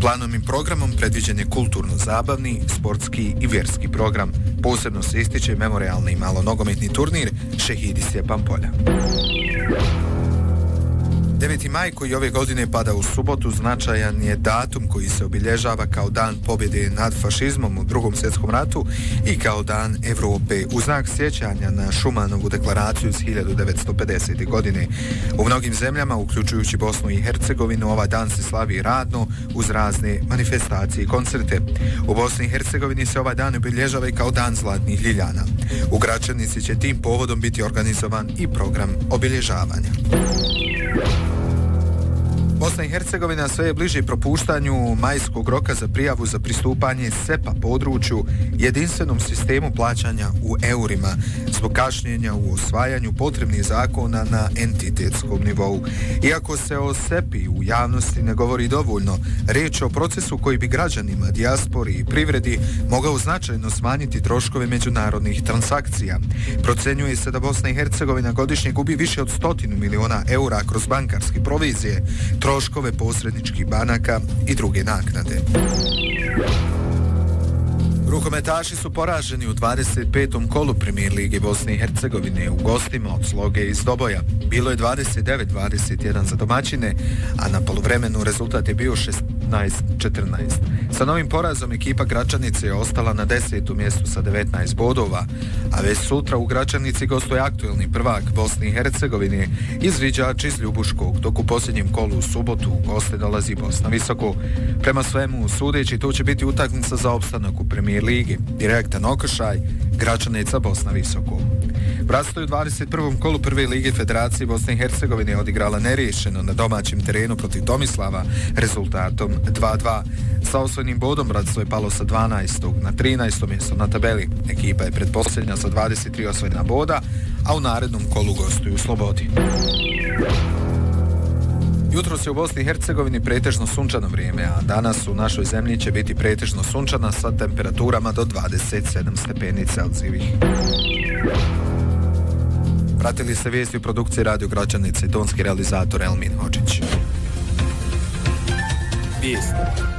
Planom i programom predviđen je kulturno-zabavni, sportski i vjerski program. Posebno se ističe memorijalni i malonogometni turnir Šehidi Stjepan Polja. 9. maj koji ove godine pada u subotu značajan je datum koji se obilježava kao dan pobjede nad fašizmom u Drugom svjetskom ratu i kao dan Europe u znak sjećanja na Šumanovu deklaraciju iz 1950. godine. U mnogim zemljama, uključujući Bosnu i Hercegovinu, ovaj dan se slavi radno uz razne manifestacije i koncerte. U Bosni i Hercegovini se ovaj dan obilježava i kao dan zlatnih ljiljana. U Gračanici će tim povodom biti organizovan i program obilježavanja. Bosna i Hercegovina sve je bliže propuštanju majskog roka za prijavu za pristupanje SEPA području jedinstvenom sistemu plaćanja u eurima zbog kašnjenja u usvajanju potrebnih zakona na entitetskom nivou. Iako se o SEPI u javnosti ne govori dovoljno, riječ o procesu koji bi građanima, dijaspori i privredi mogao značajno smanjiti troškove međunarodnih transakcija. Procenjuje se da Bosna i Hercegovina godišnje gubi više od 100 miliona eura kroz bankarske provizije, troškove posredničkih banaka i druge naknade. Rukometaši su poraženi u 25. kolu Premier lige Bosne i Hercegovine u gostima od Sloge iz Doboja. Bilo je 29-21 za domaćine, a na poluvremenu rezultat je bio 16-14. Sa novim porazom ekipa Gračanice je ostala na 10. mjestu sa 19 bodova, a već sutra u Gračanici gostuje aktuelni prvak Bosne i Hercegovine izviđač iz Ljubuškog, dok u posljednjem kolu u subotu u goste dolazi Bosna Visoko. Prema svemu sudeći, to će biti utakmica za opstanak u Premier ligi. Direktan okršaj Gračanica Bosna Visoko. Bratstvo u 21. kolu prve lige Federacije Bosne i Hercegovine je odigrala neriješeno na domaćem terenu protiv Tomislava rezultatom 2-2. Sa osvojnim bodom Bratstvo je palo sa 12. na 13. mjesto na tabeli. Ekipa je pretposljednja sa 23 osvojena boda, a u narednom kolu gostuju u Slobodi. Jutros je u Bosni i Hercegovini pretežno sunčano vrijeme, a danas u našoj zemlji će biti pretežno sunčana sa temperaturama do 27 stepeni Celzijevih. Pratili ste vijesti u produkciji Radio Gračanice i tonski realizator Elmin Hođić. Vijesti.